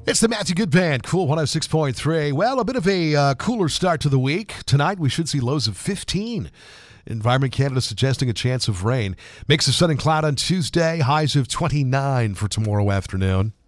It's the Matthew Good Band, Cool 106.3. Well, a bit of a cooler start to the week. Tonight, we should see lows of 15. Environment Canada suggesting a chance of rain. Mix of sun and cloud on Tuesday, highs of 29 for tomorrow afternoon.